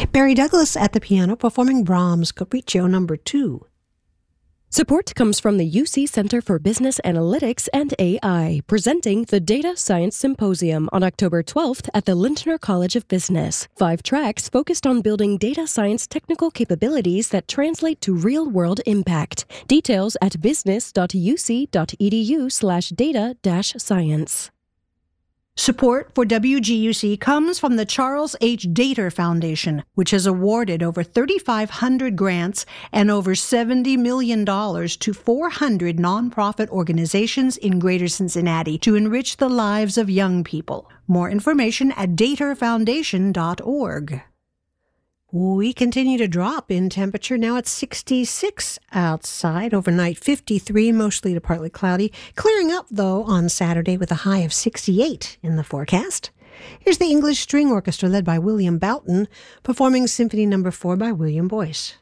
Barry Douglas at the piano performing Brahms' Capriccio No. 2. Support comes from the UC Center for Business Analytics and AI, presenting the Data Science Symposium on October 12th at the Lintner College of Business. 5 tracks focused on building data science technical capabilities that translate to real-world impact. Details at business.uc.edu/data-science. Support for WGUC comes from the Charles H. Dater Foundation, which has awarded over 3,500 grants and over $70 million to 400 nonprofit organizations in Greater Cincinnati to enrich the lives of young people. More information at daterfoundation.org. We continue to drop in temperature. Now it's 66 outside. Overnight, 53, mostly to partly cloudy. Clearing up, though, on Saturday with a high of 68 in the forecast. Here's the English String Orchestra led by William Boughton, performing Symphony No. 4 by William Boyce.